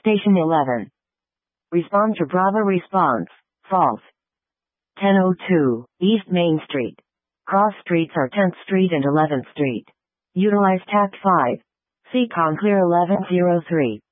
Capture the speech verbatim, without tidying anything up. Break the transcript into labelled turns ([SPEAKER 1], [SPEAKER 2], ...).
[SPEAKER 1] Station eleven. Respond to Bravo response. False. ten oh two, East Main Street. Cross streets are tenth Street and eleventh Street. Utilize tact five. See Conclear eleven oh three.